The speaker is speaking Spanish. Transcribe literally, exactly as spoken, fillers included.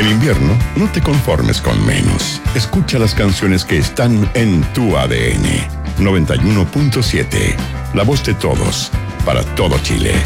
En invierno, no te conformes con menos. Escucha las canciones que están en tu A D N. noventa y uno punto siete. La voz de todos, para todo Chile.